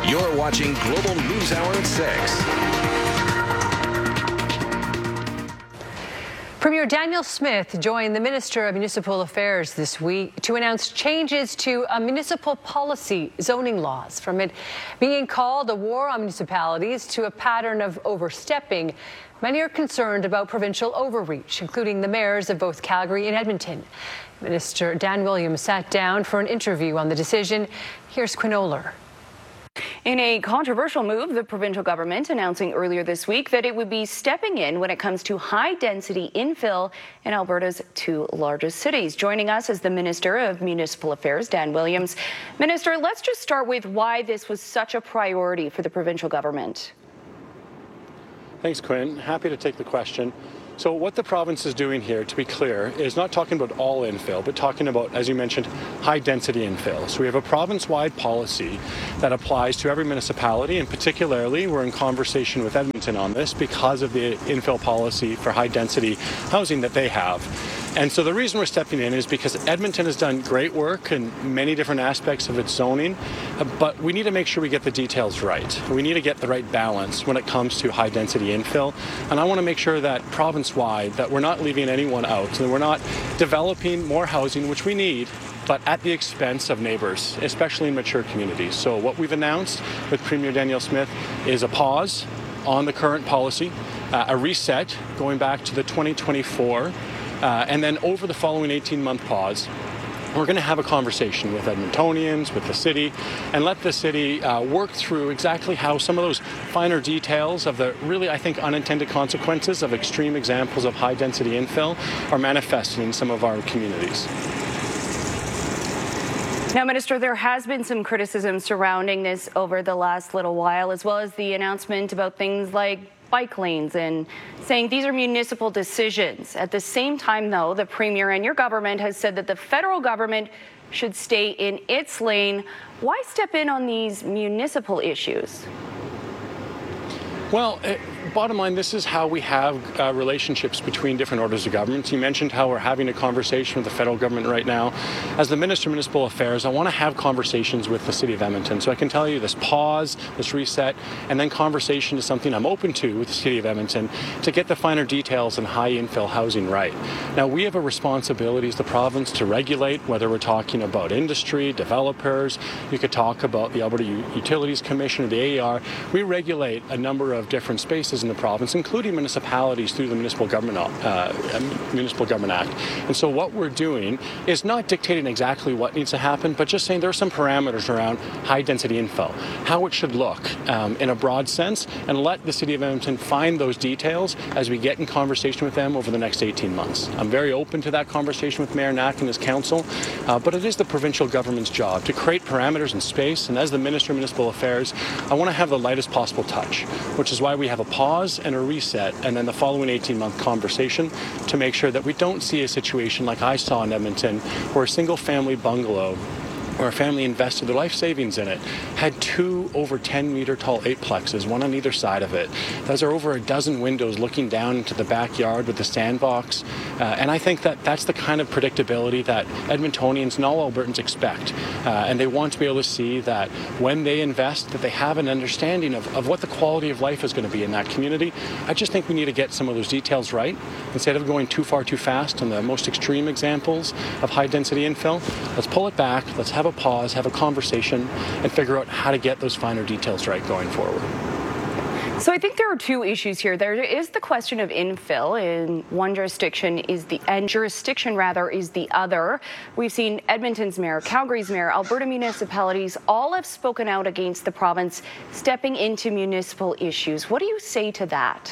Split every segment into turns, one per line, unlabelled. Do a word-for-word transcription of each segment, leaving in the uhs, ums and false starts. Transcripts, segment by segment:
You're watching Global News Hour at six.
Premier Danielle Smith joined the Minister of Municipal Affairs this week to announce changes to a municipal policy zoning laws, from it being called a war on municipalities to a pattern of overstepping. Many are concerned about provincial overreach, including the mayors of both Calgary and Edmonton. Minister Dan Williams sat down for an interview on the decision. Here's Quinn Oler.
In a controversial move, the provincial government announcing earlier this week that it would be stepping in when it comes to high-density infill in Alberta's two largest cities. Joining us is the Minister of Municipal Affairs, Dan Williams. Minister, let's just start with why this was such a priority for the provincial government.
Thanks, Quinn. Happy to take the question. So what the province is doing here, to be clear, is not talking about all infill, but talking about, as you mentioned, high-density infill. So we have a province-wide policy that applies to every municipality, and particularly we're in conversation with Edmonton on this because of the infill policy for high-density housing that they have. And so the reason we're stepping in is because Edmonton has done great work in many different aspects of its zoning, but we need to make sure we get the details right. We need to get the right balance when it comes to high-density infill. And I want to make sure that province-wide, that we're not leaving anyone out, and we're not developing more housing, which we need, but at the expense of neighbours, especially in mature communities. So what we've announced with Premier Danielle Smith is a pause on the current policy, uh, a reset going back to the twenty twenty-four, Uh, and then over the following eighteen-month pause, we're going to have a conversation with Edmontonians, with the city, and let the city uh, work through exactly how some of those finer details of the really, I think, unintended consequences of extreme examples of high-density infill are manifesting in some of our communities.
Now, Minister, there has been some criticism surrounding this over the last little while, as well as the announcement about things like bike lanes and saying these are municipal decisions. At the same time, though, the Premier and your government has said that the federal government should stay in its lane. Why step in on these municipal issues?
Well, it, bottom line, this is how we have uh, relationships between different orders of government. You mentioned how we're having a conversation with the federal government right now. As the Minister of Municipal Affairs, I want to have conversations with the City of Edmonton. So I can tell you this pause, this reset, and then conversation is something I'm open to with the City of Edmonton to get the finer details in high infill housing right. Now, we have a responsibility as the province to regulate, whether we're talking about industry, developers, you could talk about the Alberta Utilities Commission or the A E R. We regulate a number of of different spaces in the province, including municipalities through the Municipal Government uh, Municipal Government Act. And so what we're doing is not dictating exactly what needs to happen, but just saying there are some parameters around high-density infill, how it should look um, in a broad sense, and let the City of Edmonton find those details as we get in conversation with them over the next eighteen months. I'm very open to that conversation with Mayor Knack and his council, uh, but it is the provincial government's job to create parameters and space, and as the Minister of Municipal Affairs, I want to have the lightest possible touch, which is why we have a pause and a reset and then the following eighteen-month conversation to make sure that we don't see a situation like I saw in Edmonton where a single-family bungalow where a family invested their life savings in it, had two over ten meter tall eightplexes, one on either side of it. Those are over a dozen windows looking down into the backyard with the sandbox. Uh, and I think that that's the kind of predictability that Edmontonians and all Albertans expect. Uh, and they want to be able to see that when they invest, that they have an understanding of, of what the quality of life is going to be in that community. I just think we need to get some of those details right. Instead of going too far too fast on the most extreme examples of high density infill, let's pull it back, let's have a pause, have a conversation, and figure out how to get those finer details right going forward.
So I think there are two issues here. There is the question of infill in one jurisdiction is the and jurisdiction rather is the other. We've seen Edmonton's mayor, Calgary's mayor, Alberta municipalities all have spoken out against the province stepping into municipal issues. What do you say to that?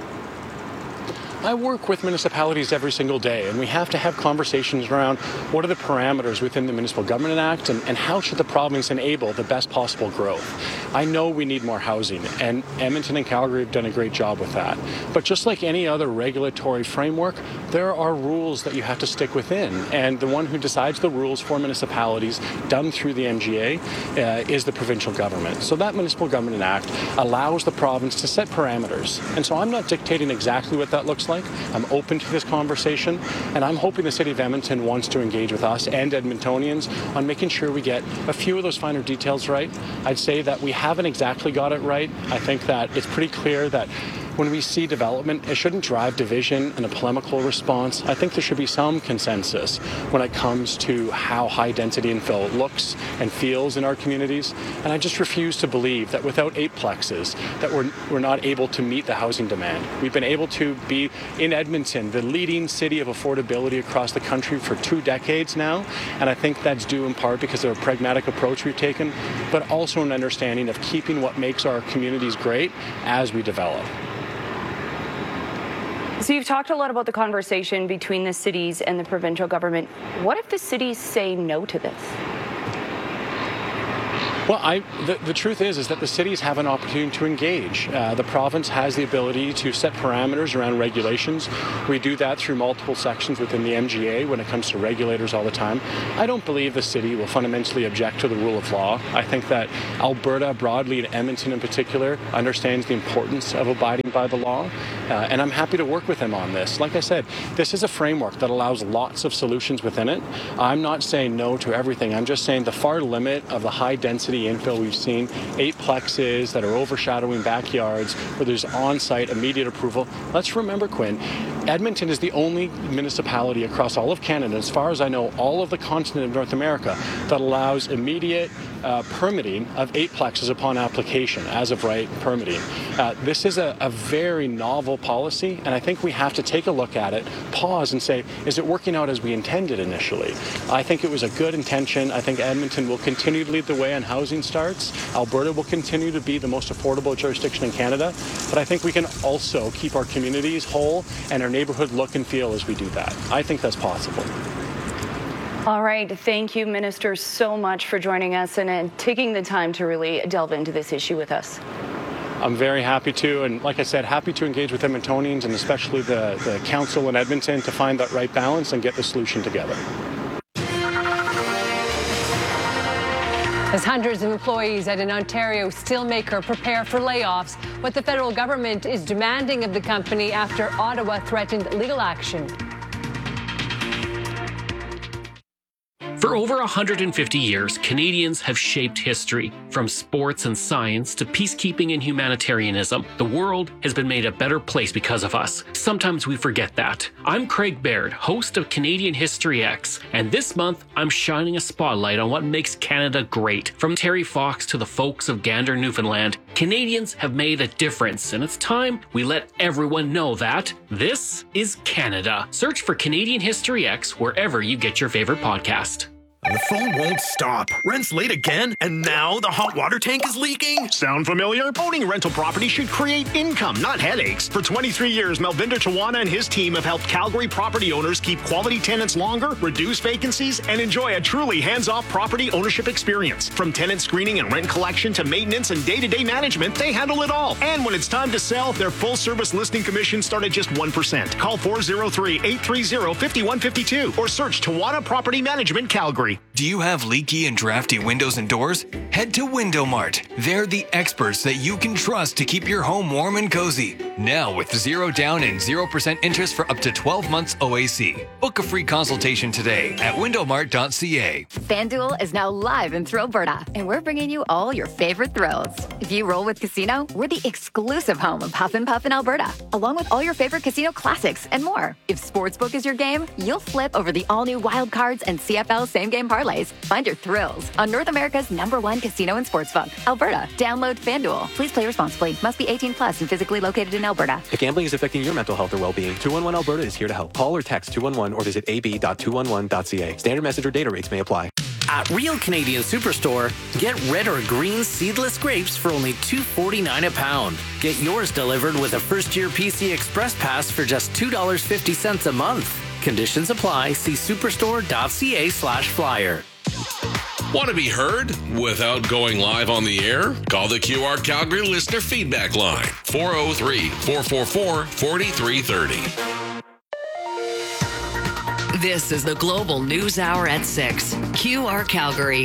I work with municipalities every single day, and we have to have conversations around what are the parameters within the Municipal Government Act and, and how should the province enable the best possible growth. I know we need more housing, and Edmonton and Calgary have done a great job with that. But just like any other regulatory framework, there are rules that you have to stick within, and the one who decides the rules for municipalities done through the M G A uh, is the provincial government. So that Municipal Government Act allows the province to set parameters, and so I'm not dictating exactly what that looks looks like. I'm open to this conversation, and I'm hoping the City of Edmonton wants to engage with us and Edmontonians on making sure we get a few of those finer details right. I'd say that we haven't exactly got it right. I think that it's pretty clear that when we see development, it shouldn't drive division and a polemical response. I think there should be some consensus when it comes to how high-density infill looks and feels in our communities. And I just refuse to believe that without eight plexes, that we're, we're not able to meet the housing demand. We've been able to be, in Edmonton, the leading city of affordability across the country for two decades now. And I think that's due in part because of a pragmatic approach we've taken, but also an understanding of keeping what makes our communities great as we develop.
So you've talked a lot about the conversation between the cities and the provincial government. What if the cities say no to this?
Well, I, the, the truth is, is that the cities have an opportunity to engage. Uh, the province has the ability to set parameters around regulations. We do that through multiple sections within the M G A when it comes to regulators all the time. I don't believe the city will fundamentally object to the rule of law. I think that Alberta broadly and Edmonton in particular understands the importance of abiding by the law, uh, and I'm happy to work with them on this. Like I said, this is a framework that allows lots of solutions within it. I'm not saying no to everything. I'm just saying the far limit of the high density infill we've seen, eight plexes that are overshadowing backyards where there's on-site immediate approval. Let's remember, Quinn, Edmonton is the only municipality across all of Canada, as far as I know, all of the continent of North America, that allows immediate uh, permitting of eight plexes upon application, as of right permitting. Uh, this is a, a very novel policy, and I think we have to take a look at it, pause and say, is it working out as we intended initially? I think it was a good intention. I think Edmonton will continue to lead the way on housing starts. Alberta will continue to be the most affordable jurisdiction in Canada, but I think we can also keep our communities whole and our neighborhood look and feel as we do that. I think that's possible.
All right. Thank you, Minister, so much for joining us and, and taking the time to really delve into this issue with us.
I'm very happy to, and like I said, happy to engage with Edmontonians and especially the, the council in Edmonton to find that right balance and get the solution together.
As hundreds of employees at an Ontario steelmaker prepare for layoffs, what the federal government is demanding of the company after Ottawa threatened legal action.
For over one hundred fifty years, Canadians have shaped history. From sports and science to peacekeeping and humanitarianism, the world has been made a better place because of us. Sometimes we forget that. I'm Craig Baird, host of Canadian History X, and this month I'm shining a spotlight on what makes Canada great. From Terry Fox to the folks of Gander, Newfoundland, Canadians have made a difference, and it's time we let everyone know that this is Canada. Search for Canadian History X wherever you get your favorite podcast.
The phone won't stop. Rent's late again, and now the hot water tank is leaking?
Sound familiar? Owning a rental property should create income, not headaches. For twenty-three years, Melvinder Tawana and his team have helped Calgary property owners keep quality tenants longer, reduce vacancies, and enjoy a truly hands-off property ownership experience. From tenant screening and rent collection to maintenance and day-to-day management, they handle it all. And when it's time to sell, their full-service listing commission start at just one percent. Call four oh three, eight three oh, five one five two or search Tawana Property Management Calgary.
Do you have leaky and drafty windows and doors? Head to Window Mart. They're the experts that you can trust to keep your home warm and cozy. Now with zero down and zero percent interest for up to twelve months O A C. Book a free consultation today at window mart dot c a.
FanDuel is now live in Thrillberta, and we're bringing you all your favorite thrills. If you roll with Casino, we're the exclusive home of Huff and Puff in Alberta, along with all your favorite casino classics and more. If Sportsbook is your game, you'll flip over the all-new Wild Cards and C F L same-game parlays. Find your thrills on North America's number one casino and sportsbook, Alberta. Download FanDuel. Please play responsibly. Must be eighteen plus and physically located in Alberta.
If gambling is affecting your mental health or well-being, two one one Alberta is here to help. Call or text two one one or visit a b dot two one one dot c a. Standard message or data rates may apply.
At Real Canadian Superstore, get red or green seedless grapes for only two forty-nine a pound. Get yours delivered with a first-year P C Express Pass for just two dollars and fifty cents a month. Conditions apply. See superstore dot c a slash flyer.
Want to be heard without going live on the air? Call the Q R Calgary listener feedback line, four oh three, four four four, four three three oh.
This is the Global News Hour at six. Q R Calgary.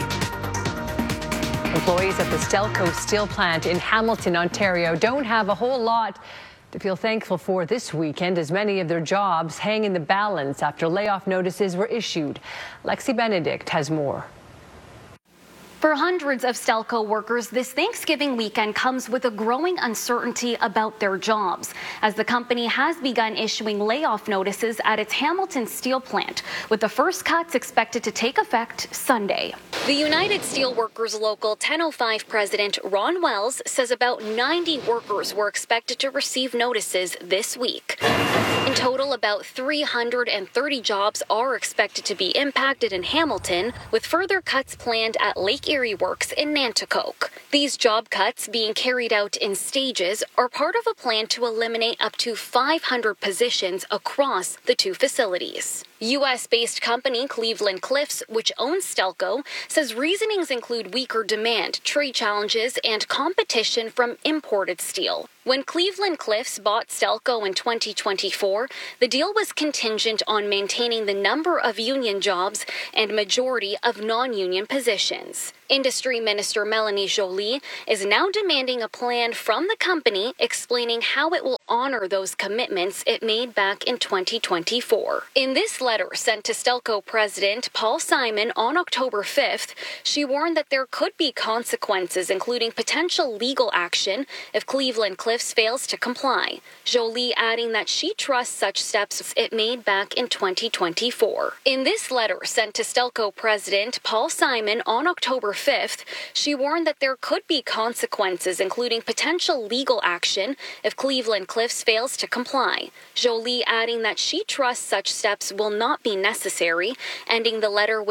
Employees at the Stelco steel plant in Hamilton, Ontario don't have a whole lot to feel thankful for this weekend as many of their jobs hang in the balance after layoff notices were issued. Lexi Benedict has more.
For hundreds of Stelco workers, this Thanksgiving weekend comes with a growing uncertainty about their jobs, as the company has begun issuing layoff notices at its Hamilton steel plant, with the first cuts expected to take effect Sunday. The United Steelworkers Local ten oh five president Ron Wells says about ninety workers were expected to receive notices this week. In total, about three hundred thirty jobs are expected to be impacted in Hamilton, with further cuts planned at Lake Erie Works in Nanticoke. These job cuts, being carried out in stages, are part of a plan to eliminate up to five hundred positions across the two facilities. U S-based company Cleveland Cliffs, which owns Stelco, says reasonings include weaker demand, trade challenges, and competition from imported steel. When Cleveland Cliffs bought Stelco in twenty twenty-four, the deal was contingent on maintaining the number of union jobs and majority of non-union positions. Industry Minister Melanie Joly is now demanding a plan from the company explaining how it will honor those commitments it made back in twenty twenty-four. In this letter sent to Stelco President Paul Simon on October fifth, she warned that there could be consequences, including potential legal action if Cleveland Cliffs fails to comply. Joly adding that she trusts such steps it made back in twenty twenty-four. In this letter sent to Stelco President Paul Simon on October fifth, she warned that there could be consequences, including potential legal action if Cleveland Cliffs fails to comply. Joly adding that she trusts such steps will not be necessary, ending the letter with